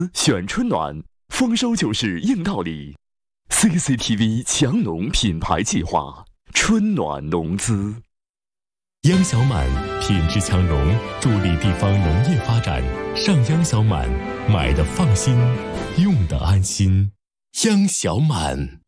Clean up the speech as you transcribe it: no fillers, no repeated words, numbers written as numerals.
选春暖，丰收就是硬道理。CCTV 强农品牌计划，春暖农资。 央小满品质强农，助力地方农业发展。上央小满，买的放心，用的安心。央小满。